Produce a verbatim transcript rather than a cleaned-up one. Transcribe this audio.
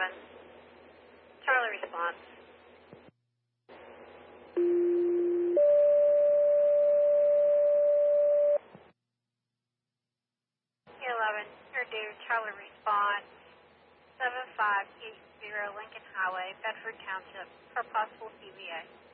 eleven. Charlie response. eleven, here due, Charlie response. seven five eight zero Lincoln Highway, Bedford Township, for possible C V A.